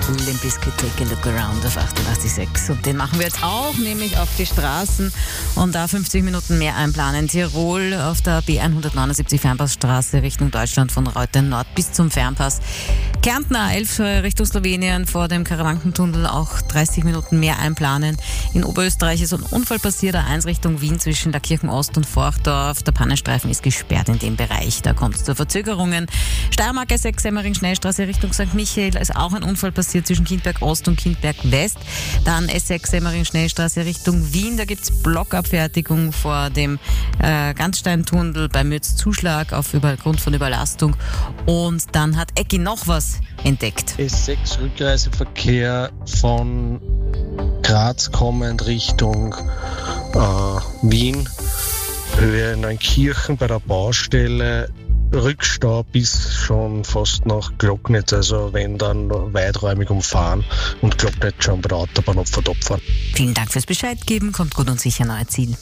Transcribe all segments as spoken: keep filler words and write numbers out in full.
Limp Bizkit, Take a Look Around auf achtundachtzig Komma sechs. Und den machen wir jetzt auch, nämlich auf die Straßen und da fünfzig Minuten mehr einplanen. Tirol auf der B hundertneunundsiebzig Fernpassstraße Richtung Deutschland von Reuten Nord bis zum Fernpass. Kärntner elf Richtung Slowenien vor dem Karawankentunnel auch dreißig Minuten mehr einplanen. In Oberösterreich ist ein Unfall passiert, A eins Richtung Wien zwischen der Kirchen Ost und Forchdorf. Der Pannenstreifen ist gesperrt in dem Bereich, da kommt es zu Verzögerungen. Steiermark S sechs Semmering Schnellstraße Richtung Sankt Michael ist auch ein Unfall passiert zwischen Kindberg Ost und Kindberg West. Dann S sechs Semmering Schnellstraße Richtung Wien, da gibt es Blockabfertigung vor dem äh, Ganzsteintunnel bei Mütz Zuschlag aufgrund von Überlastung. Und dann hat Ecki noch was entdeckt. S sechs Rückreiseverkehr von Graz kommend Richtung äh, Wien, Höhe Neunkirchen bei der Baustelle, Rückstau bis schon fast nach Glocknitz, also wenn dann weiträumig umfahren und Glocknitz schon bei der Autobahn opfert. Vielen Dank fürs Bescheid geben, kommt gut und sicher nahe Ziel.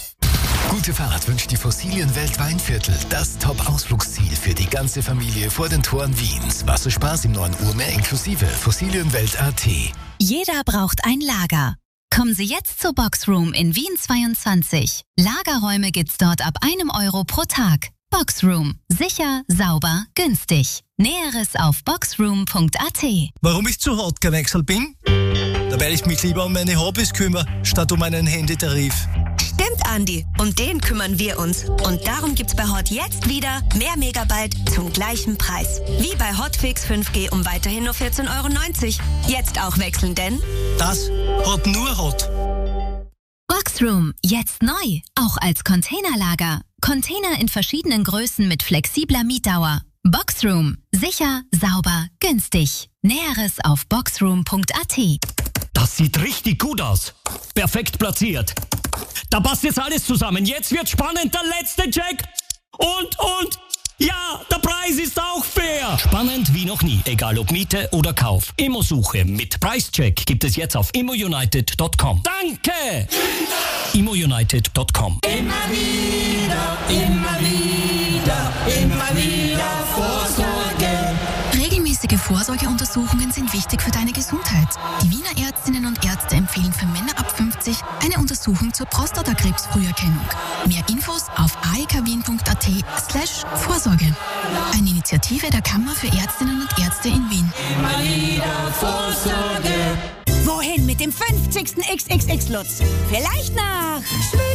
Gute Fahrt wünscht die Fossilienwelt Weinviertel, das Top-Ausflugsziel für die ganze Familie vor den Toren Wiens. Wasserspaß im neuen Urmeer inklusive Fossilienwelt Punkt at. Jeder braucht ein Lager. Kommen Sie jetzt zur Boxroom in Wien zweiundzwanzig. Lagerräume gibt's dort ab einem Euro pro Tag. Boxroom. Sicher, sauber, günstig. Näheres auf boxroom Punkt at. Warum ich zu hart gewechselt bin? Da weil ich mich lieber um meine Hobbys kümmere, statt um einen Handytarif. Stimmt, Andi. Um den kümmern wir uns. Und darum gibt's bei Hot jetzt wieder mehr Megabyte zum gleichen Preis. Wie bei Hotfix fünf G um weiterhin nur vierzehn Euro neunzig. Jetzt auch wechseln, denn Das hat nur Hot. Boxroom. Jetzt neu. Auch als Containerlager. Container in verschiedenen Größen mit flexibler Mietdauer. Boxroom. Sicher, sauber, günstig. Näheres auf boxroom Punkt at. Das sieht richtig gut aus. Perfekt platziert. Da passt jetzt alles zusammen. Jetzt wird spannend, der letzte Check. Und, und, ja, der Preis ist auch fair. Spannend wie noch nie, egal ob Miete oder Kauf. Immosuche mit Preischeck gibt es jetzt auf immounited Punkt com. Danke! immounited Punkt com. Immer wieder, immer wieder, immer wieder Vorsorge. Regelmäßige Vorsorgeuntersuchungen sind wichtig für deine Gesundheit. Die Wiener Ärztinnen und Ärzte empfehlen für Männer ab fünfzig eine Untersuchung zur Prostatakrebsfrüherkennung. Mehr Infos auf aekwien Punkt at slash Vorsorge. Eine Initiative der Kammer für Ärztinnen und Ärzte in Wien. Immer wieder Vorsorge. Wohin mit dem fünfzigsten X X X Lutz? Vielleicht nach Schweden.